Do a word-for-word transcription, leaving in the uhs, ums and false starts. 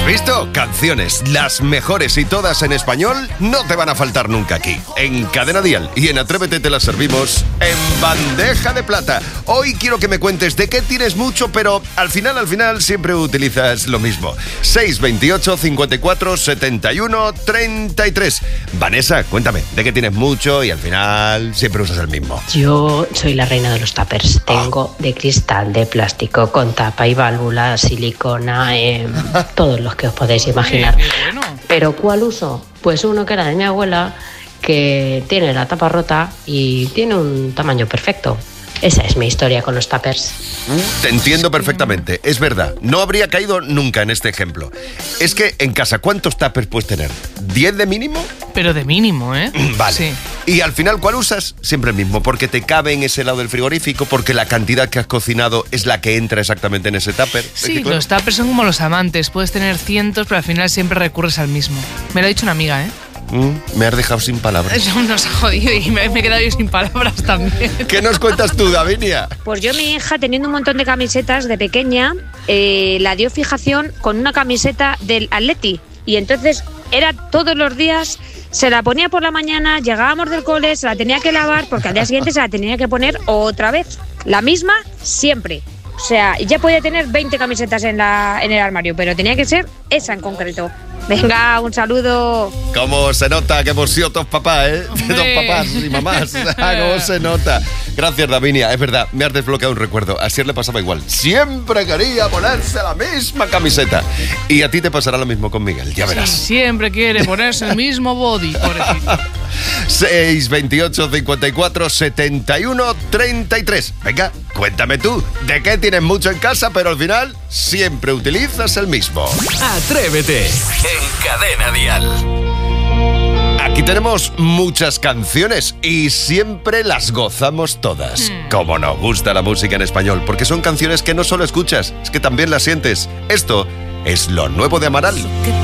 ¿Has visto? Canciones, las mejores y todas en español, no te van a faltar nunca aquí. En Cadena Dial y en Atrévete te las servimos en bandeja de plata. Hoy quiero que me cuentes de qué tienes mucho, pero al final, al final, siempre utilizas lo mismo. seis veintiocho, cincuenta y cuatro, setenta y uno, treinta y tres. Vanessa, cuéntame, ¿de qué tienes mucho y al final siempre usas el mismo? Yo soy la reina de los tuppers. Tengo de cristal, de plástico, con tapa y válvula, silicona, eh, todos los que os podéis imaginar. ¿Pero cuál uso? Pues uno que era de mi abuela, que tiene la tapa rota y tiene un tamaño perfecto. Esa es mi historia con los tuppers. Te entiendo perfectamente, es verdad. No habría caído nunca en este ejemplo. Es que en casa, ¿cuántos tuppers puedes tener? ¿diez de mínimo? Pero de mínimo, ¿eh? Vale. Sí. Y al final, ¿cuál usas? Siempre el mismo, porque te cabe en ese lado del frigorífico, porque la cantidad que has cocinado es la que entra exactamente en ese tupper. Sí, los tuppers son como los amantes. Puedes tener cientos, pero al final siempre recurres al mismo. Me lo ha dicho una amiga, ¿eh? Mm, me has dejado sin palabras. Eso nos ha jodido y me, me he quedado yo sin palabras también. ¿Qué nos cuentas tú, Davinia? Pues yo, mi hija, teniendo un montón de camisetas de pequeña, eh, la dio fijación con una camiseta del Atleti. Y entonces era todos los días, se la ponía por la mañana, llegábamos del cole, se la tenía que lavar, porque al día siguiente se la tenía que poner otra vez. La misma siempre. O sea, ya podía tener veinte camisetas en, la, en el armario, pero tenía que ser esa en concreto. Venga, un saludo. Cómo se nota que hemos sido todos papás, ¿eh? Hombre. Dos papás y mamás. Cómo se nota. Gracias, Davinia. Es verdad, me has desbloqueado un recuerdo. A Sier le pasaba igual. Siempre quería ponerse la misma camiseta. Y a ti te pasará lo mismo con Miguel, ya verás. Sí, siempre quiere ponerse el mismo body, pobrecito. seis veintiocho, cincuenta y cuatro, setenta y uno, treinta y tres. Venga, cuéntame tú, ¿de qué tienes mucho en casa, pero al final siempre utilizas el mismo? Atrévete en Cadena Dial. Aquí tenemos muchas canciones y siempre las gozamos todas. Mm. Como nos gusta la música en español, porque son canciones que no solo escuchas, es que también las sientes. Esto es lo nuevo de Amaral.